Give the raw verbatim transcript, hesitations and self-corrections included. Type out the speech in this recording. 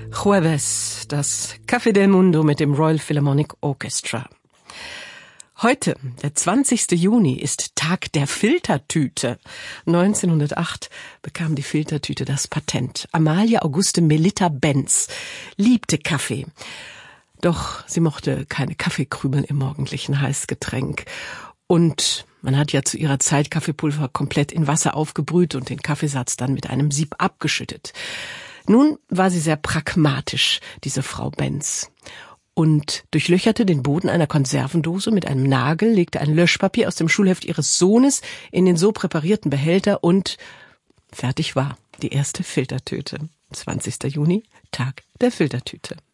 Jueves, das Café del Mundo mit dem Royal Philharmonic Orchestra. Heute, der zwanzigste Juni, ist Tag der Filtertüte. neunzehnhundertacht bekam die Filtertüte das Patent. Amalia Auguste Melitta Benz liebte Kaffee. Doch sie mochte keine Kaffeekrümel im morgendlichen Heißgetränk. Und man hat ja zu ihrer Zeit Kaffeepulver komplett in Wasser aufgebrüht und den Kaffeesatz dann mit einem Sieb abgeschüttet. Nun war sie sehr pragmatisch, diese Frau Benz, und durchlöcherte den Boden einer Konservendose mit einem Nagel, legte ein Löschpapier aus dem Schulheft ihres Sohnes in den so präparierten Behälter und fertig war die erste Filtertüte. zwanzigster Juni, Tag der Filtertüte.